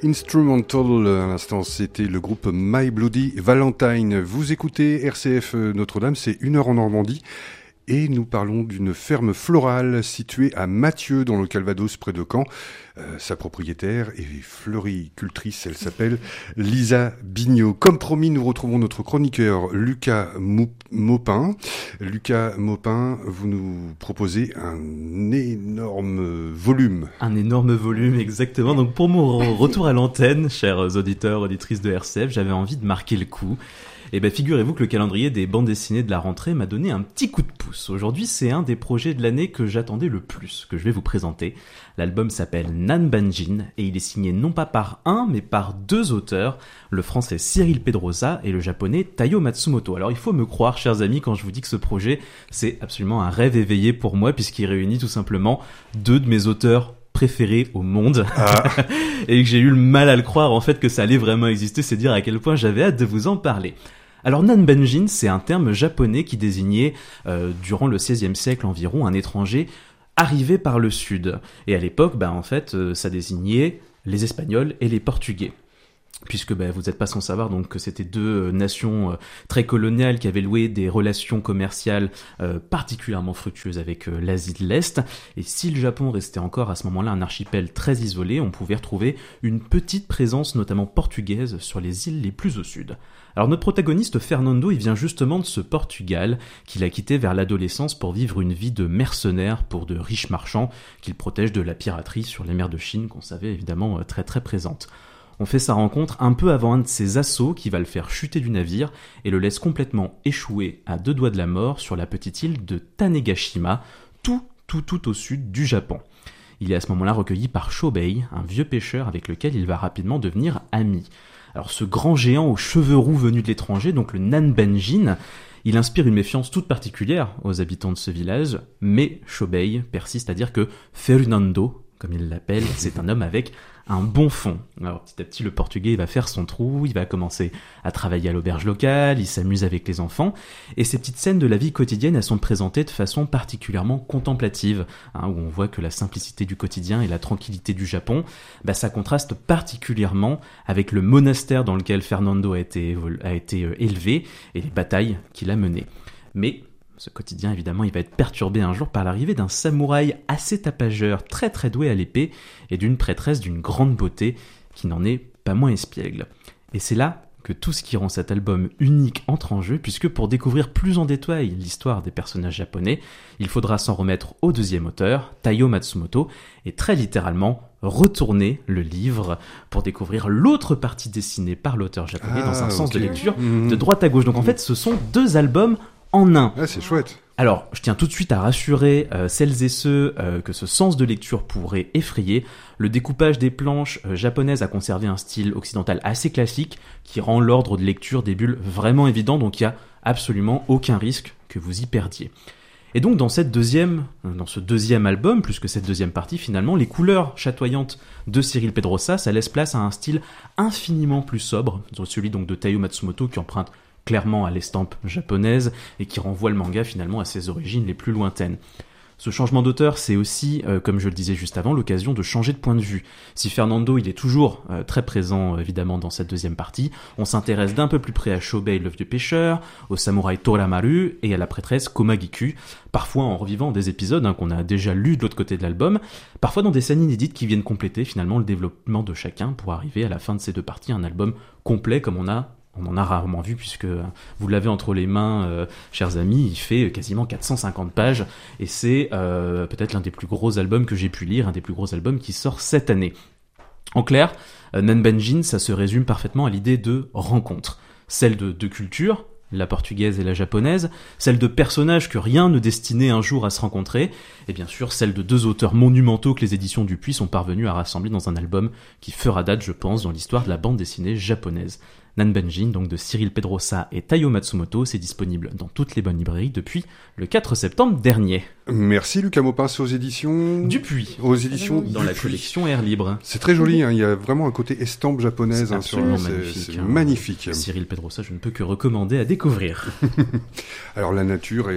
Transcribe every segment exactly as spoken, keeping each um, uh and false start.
Instrumental, à l'instant c'était le groupe My Bloody Valentine. Vous écoutez R C F Notre-Dame, c'est une heure en Normandie. Et nous parlons d'une ferme florale située à Mathieu, dans le Calvados, près de Caen. Euh, sa propriétaire est floricultrice, elle s'appelle Lisa Bignot. Comme promis, nous retrouvons notre chroniqueur Lucas Maupin. Lucas Maupin, vous nous proposez un énorme volume. Un énorme volume, exactement. Donc pour mon retour à l'antenne, chers auditeurs, auditrices de R C F, j'avais envie de marquer le coup. Et ben figurez-vous que le calendrier des bandes dessinées de la rentrée m'a donné un petit coup de pouce. Aujourd'hui, c'est un des projets de l'année que j'attendais le plus, que je vais vous présenter. L'album s'appelle Nanbanjin et il est signé non pas par un, mais par deux auteurs, le français Cyril Pedrosa et le japonais Taiyo Matsumoto. Alors il faut me croire, chers amis, quand je vous dis que ce projet, c'est absolument un rêve éveillé pour moi, puisqu'il réunit tout simplement deux de mes auteurs préféré au monde. Ah. Et que j'ai eu le mal à le croire en fait que ça allait vraiment exister, c'est dire à quel point j'avais hâte de vous en parler. Alors Nanbanjin, c'est un terme japonais qui désignait euh, durant le seizième siècle environ un étranger arrivé par le sud. Et à l'époque, bah en fait, euh, ça désignait les Espagnols et les Portugais. Puisque bah, vous n'êtes pas sans savoir donc que c'était deux euh, nations euh, très coloniales qui avaient loué des relations commerciales euh, particulièrement fructueuses avec euh, l'Asie de l'Est. Et si le Japon restait encore à ce moment-là un archipel très isolé, on pouvait retrouver une petite présence notamment portugaise sur les îles les plus au sud. Alors notre protagoniste Fernando, il vient justement de ce Portugal qu'il a quitté vers l'adolescence pour vivre une vie de mercenaire pour de riches marchands qu'il protège de la piraterie sur les mers de Chine qu'on savait évidemment très très présente. On fait sa rencontre un peu avant un de ses assauts qui va le faire chuter du navire et le laisse complètement échouer à deux doigts de la mort sur la petite île de Tanegashima, tout tout tout au sud du Japon. Il est à ce moment-là recueilli par Shobei, un vieux pêcheur avec lequel il va rapidement devenir ami. Alors ce grand géant aux cheveux roux venu de l'étranger, donc le Nanbanjin, il inspire une méfiance toute particulière aux habitants de ce village, mais Shobei persiste à dire que Fernando, comme il l'appelle, c'est un homme avec un bon fond. Alors petit à petit, le portugais il va faire son trou, il va commencer à travailler à l'auberge locale, il s'amuse avec les enfants, et ces petites scènes de la vie quotidienne, elles sont présentées de façon particulièrement contemplative, hein, où on voit que la simplicité du quotidien et la tranquillité du Japon, bah, ça contraste particulièrement avec le monastère dans lequel Fernando a été, a été euh, élevé, et les batailles qu'il a menées. Mais ce quotidien, évidemment, il va être perturbé un jour par l'arrivée d'un samouraï assez tapageur, très très doué à l'épée, et d'une prêtresse d'une grande beauté qui n'en est pas moins espiègle. Et c'est là que tout ce qui rend cet album unique entre en jeu, puisque pour découvrir plus en détail l'histoire des personnages japonais, il faudra s'en remettre au deuxième auteur, Taiyo Matsumoto, et très littéralement retourner le livre pour découvrir l'autre partie dessinée par l'auteur japonais ah, dans un sens okay. de lecture mmh. de droite à gauche. Donc en fait, ce sont deux albums en un. Ah, c'est chouette. Alors, je tiens tout de suite à rassurer euh, celles et ceux euh, que ce sens de lecture pourrait effrayer. Le découpage des planches euh, japonaises a conservé un style occidental assez classique qui rend l'ordre de lecture des bulles vraiment évident, donc il n'y a absolument aucun risque que vous y perdiez. Et donc dans cette deuxième, dans ce deuxième album, plus que cette deuxième partie finalement, les couleurs chatoyantes de Cyril Pedrosa, ça laisse place à un style infiniment plus sobre, celui donc de Taiyo Matsumoto qui emprunte clairement à l'estampe japonaise et qui renvoie le manga finalement à ses origines les plus lointaines. Ce changement d'auteur, c'est aussi, euh, comme je le disais juste avant, l'occasion de changer de point de vue. Si Fernando, il est toujours euh, très présent, évidemment, dans cette deuxième partie, on s'intéresse d'un peu plus près à Shobei, le vieux pêcheur, au samouraï Toramaru et à la prêtresse Komagiku, parfois en revivant des épisodes hein, qu'on a déjà lus de l'autre côté de l'album, parfois dans des scènes inédites qui viennent compléter finalement le développement de chacun pour arriver à la fin de ces deux parties à un album complet comme on a On en a rarement vu puisque vous l'avez entre les mains, euh, chers amis, il fait quasiment quatre cent cinquante pages et c'est euh, peut-être l'un des plus gros albums que j'ai pu lire, un des plus gros albums qui sort cette année. En clair, euh, Nanbanjin, ça se résume parfaitement à l'idée de rencontre, celle de deux cultures, la portugaise et la japonaise, celle de personnages que rien ne destinait un jour à se rencontrer, et bien sûr celle de deux auteurs monumentaux que les éditions Dupuis sont parvenus à rassembler dans un album qui fera date, je pense, dans l'histoire de la bande dessinée japonaise. Nanbanjin, donc de Cyril Pedrosa et Taiyo Matsumoto, c'est disponible dans toutes les bonnes librairies depuis le quatre septembre dernier. Merci Lucas Maupin, c'est aux éditions... Dupuis. Aux éditions Dans Dupuis. La collection Air Libre. C'est très joli, hein, il y a vraiment un côté estampe japonaise. C'est hein, absolument sur, magnifique. C'est, c'est hein. magnifique. Cyril Pedrosa, je ne peux que recommander à découvrir. Alors la nature est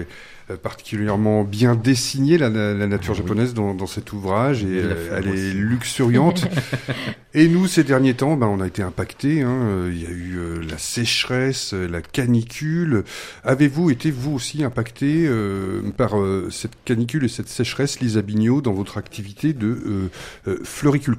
euh, particulièrement bien dessinée, la, la, la nature ah, japonaise, oui. dans, dans cet ouvrage, et euh, elle est luxuriante. Et nous, ces derniers temps, ben, on a été impactés. Hein. Il y a eu euh, la sécheresse, la canicule. Avez-vous été, vous aussi, impacté euh, par euh, cette canicule et cette sécheresse, Lisa Bignot, dans votre activité de euh, euh, floricultrice ?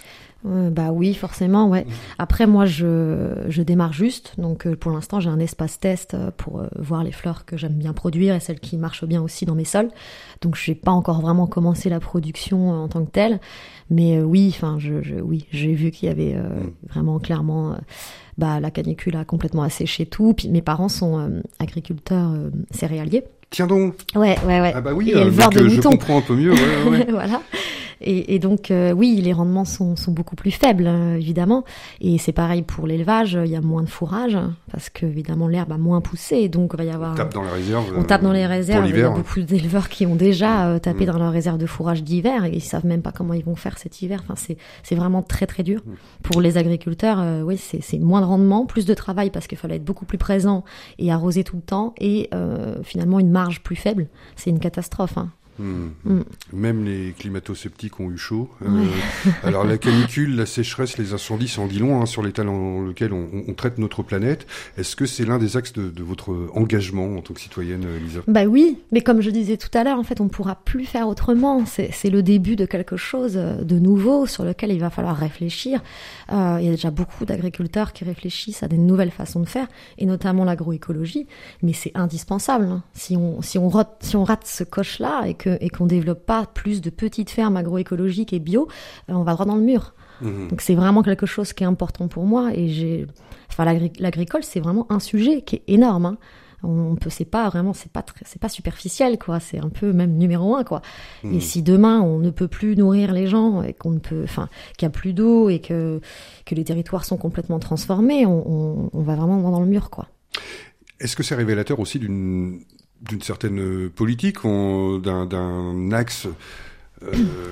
Euh, bah oui, forcément, ouais. Après, moi, je, je démarre juste. Donc, euh, pour l'instant, j'ai un espace test pour euh, voir les fleurs que j'aime bien produire et celles qui marchent bien aussi dans mes sols. Donc, je n'ai pas encore vraiment commencé la production euh, en tant que telle. Mais euh, oui, enfin, je, je, oui, j'ai vu qu'il y avait euh, vraiment clairement, euh, bah, la canicule a complètement asséché tout. Puis mes parents sont euh, agriculteurs euh, céréaliers. Tiens donc. Ouais, ouais, ouais. Ah bah oui, et euh, éleveurs donc, de je moutons. comprends un peu mieux. Ouais, ouais. Voilà. Et, et donc, euh, oui, les rendements sont, sont beaucoup plus faibles, euh, évidemment. Et c'est pareil pour l'élevage, il y a moins de fourrage, parce que, évidemment, l'herbe a moins poussé, donc il va y avoir... On tape dans les réserves. On tape dans les réserves. Il y a beaucoup d'éleveurs qui ont déjà euh, tapé mmh. dans leur réserve de fourrage d'hiver, et ils savent même pas comment ils vont faire cet hiver. Enfin, c'est, c'est vraiment très, très dur. Mmh. Pour les agriculteurs, euh, oui, c'est, c'est moins de rendement, plus de travail, parce qu'il fallait être beaucoup plus présent et arroser tout le temps, et euh, finalement, une marge plus faible. C'est une catastrophe, hein. Mmh. Mmh. Même les climato-sceptiques ont eu chaud. Ouais. Euh, alors la canicule, la sécheresse, les incendies, ça en dit long hein, sur l'état dans lequel on, on traite notre planète. Est-ce que c'est l'un des axes de, de votre engagement en tant que citoyenne, Lisa ? Bah oui, mais comme je disais tout à l'heure, en fait, on ne pourra plus faire autrement. C'est, c'est le début de quelque chose de nouveau sur lequel il va falloir réfléchir. Euh, il y a déjà beaucoup d'agriculteurs qui réfléchissent à des nouvelles façons de faire, et notamment l'agroécologie. Mais c'est indispensable. Hein. Si on si on rate si on rate ce coche-là et que et qu'on développe pas plus de petites fermes agroécologiques et bio, on va droit dans le mur. Mmh. Donc c'est vraiment quelque chose qui est important pour moi, et j'ai, enfin l'agri- l'agricole c'est vraiment un sujet qui est énorme. Hein. On peut, c'est pas vraiment, c'est pas très, c'est pas superficiel quoi. C'est un peu même numéro un quoi. Mmh. Et si demain on ne peut plus nourrir les gens et qu'on ne peut, enfin qu'il y a plus d'eau et que que les territoires sont complètement transformés, on, on, on va vraiment droit dans le mur quoi. Est-ce que c'est révélateur aussi d'une d'une certaine politique, on, d'un, d'un axe, euh,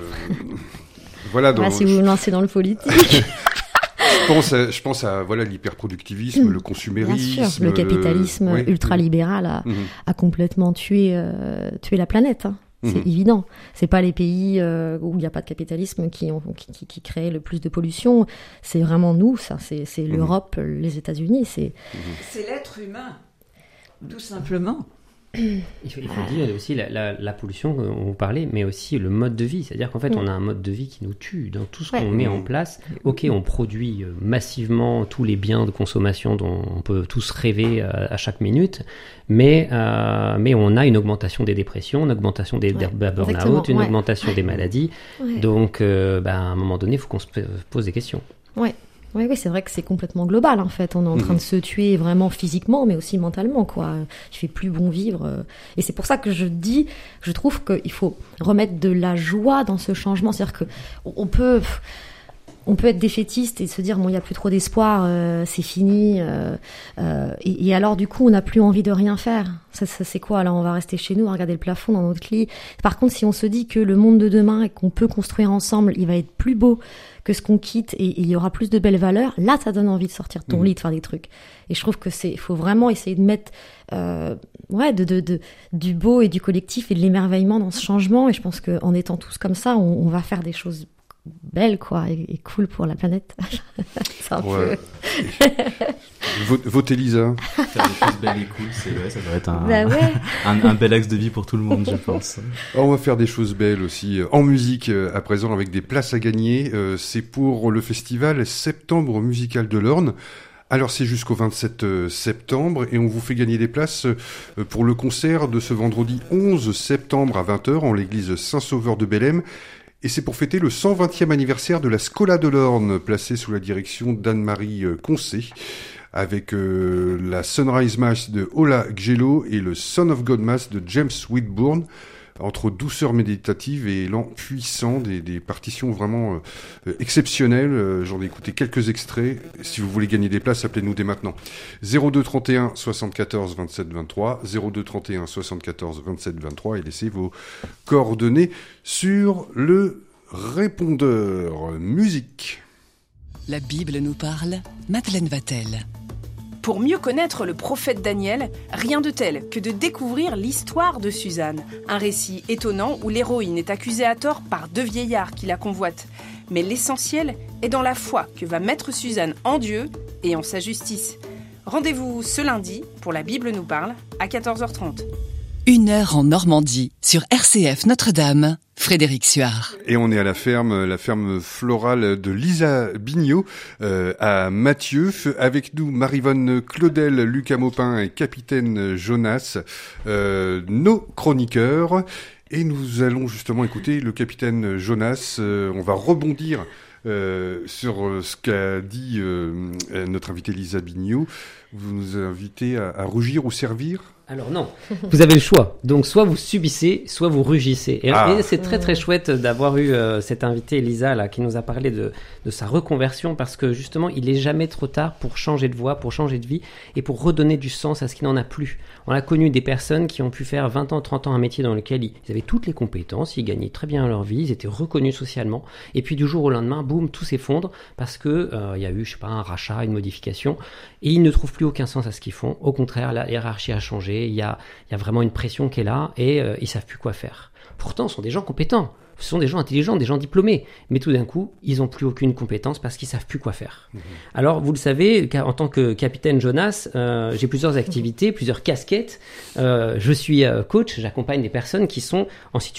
voilà. Dans, ah, si vous vous lancez dans le politique. je pense, à, je pense à voilà l'hyperproductivisme, mmh. le consumérisme, bien sûr, le capitalisme euh, ultralibéral a, mmh. a complètement tué euh, tué la planète. Hein. C'est mmh. évident. C'est pas les pays euh, où il n'y a pas de capitalisme qui, ont, qui, qui, qui créent le plus de pollution. C'est vraiment nous, ça. C'est, c'est mmh. l'Europe, les États-Unis. C'est... Mmh. c'est l'être humain, tout simplement. Il faut, il faut dire aussi la, la, la pollution dont vous parlez, mais aussi le mode de vie. C'est-à-dire qu'en fait, mmh. on a un mode de vie qui nous tue dans tout ce ouais. qu'on met en place. Ok, on produit massivement tous les biens de consommation dont on peut tous rêver à, à chaque minute, mais, euh, mais on a une augmentation des dépressions, une augmentation des ouais. burn-out, une ouais. augmentation des maladies. Ouais. Donc, euh, bah, à un moment donné, il faut qu'on se pose des questions. Ouais. Oui, oui, c'est vrai que c'est complètement global en fait. On est en train de se tuer vraiment physiquement, mais aussi mentalement, quoi. Il fait plus bon vivre. Et c'est pour ça que je dis, je trouve qu'il faut remettre de la joie dans ce changement. C'est-à-dire que on peut, on peut être défaitiste et se dire bon, il y a plus trop d'espoir, euh, c'est fini. Euh, euh, et, et alors du coup, on n'a plus envie de rien faire. Ça, ça c'est quoi là ? On va rester chez nous, à regarder le plafond dans notre lit. Par contre, si on se dit que le monde de demain et qu'on peut construire ensemble, il va être plus beau que ce qu'on quitte et il y aura plus de belles valeurs, là ça donne envie de sortir de ton mmh. lit, de faire des trucs. Et je trouve que c'est, faut vraiment essayer de mettre euh, ouais de, de de du beau et du collectif et de l'émerveillement dans ce changement. Et je pense que en étant tous comme ça, on, on va faire des choses belles quoi et, et cool pour la planète. C'est un ouais. peu. Votez Lisa. Faire des choses belles et cool, c'est ouais, ça doit être un, bah ouais. un, un bel axe de vie pour tout le monde, je pense. On va faire des choses belles aussi en musique à présent avec des places à gagner. C'est pour le festival Septembre musical de l'Orne. Alors c'est jusqu'au vingt-sept septembre et on vous fait gagner des places pour le concert de ce vendredi onze septembre à vingt heures en l'église Saint-Sauveur de Bellem. Et c'est pour fêter le cent vingtième anniversaire de la Scola de l'Orne, placée sous la direction d'Anne-Marie Concé, avec euh, la Sunrise Mass de Ola Gjello et le Son of God Mass de James Whitbourne, entre douceur méditative et élan puissant, des, des partitions vraiment euh, exceptionnelles. Euh, j'en ai écouté quelques extraits. Si vous voulez gagner des places, appelez-nous dès maintenant. zéro deux trente et un soixante-quatorze vingt-sept vingt-trois, zéro deux trente et un soixante-quatorze vingt-sept vingt-trois et laissez vos coordonnées sur le répondeur. Musique. La Bible nous parle, Madeleine Vatel. Pour mieux connaître le prophète Daniel, rien de tel que de découvrir l'histoire de Suzanne. Un récit étonnant où l'héroïne est accusée à tort par deux vieillards qui la convoitent. Mais l'essentiel est dans la foi que va mettre Suzanne en Dieu et en sa justice. Rendez-vous ce lundi pour La Bible nous parle à quatorze heures trente. Une heure en Normandie sur R C F Notre-Dame, Frédéric Suard. Et on est à la ferme, la ferme florale de Lisa Bignot euh, à Mathieu. Avec nous Maryvonne Claudel, Lucas Maupin et Capitaine Jonas, euh, nos chroniqueurs. Et nous allons justement écouter le Capitaine Jonas. Euh, on va rebondir euh, sur ce qu'a dit euh, notre invitée Lisa Bignot. Vous nous invitez à, à rougir ou servir ? Alors non, vous avez le choix. Donc soit vous subissez, soit vous rugissez. Et, ah. et c'est très très chouette d'avoir eu euh, cette invitée Lisa là qui nous a parlé de, de sa reconversion parce que justement il est jamais trop tard pour changer de voie, pour changer de vie et pour redonner du sens à ce qui n'en a plus. On a connu des personnes qui ont pu faire vingt ans, trente ans un métier dans lequel ils avaient toutes les compétences, ils gagnaient très bien leur vie, ils étaient reconnus socialement et puis du jour au lendemain, boum, tout s'effondre parce que euh, il y a eu je sais pas un rachat, une modification et ils ne trouvent plus aucun sens à ce qu'ils font. Au contraire, la hiérarchie a changé. Il y a, il y a vraiment une pression qui est là et euh, ils savent plus quoi faire. Pourtant, ce sont des gens compétents, ce sont des gens intelligents, des gens diplômés. Mais tout d'un coup, ils n'ont plus aucune compétence parce qu'ils savent plus quoi faire. Mmh. Alors, vous le savez, en tant que capitaine Jonas, euh, j'ai plusieurs activités, plusieurs casquettes. Euh, je suis euh, coach, j'accompagne des personnes qui sont en situation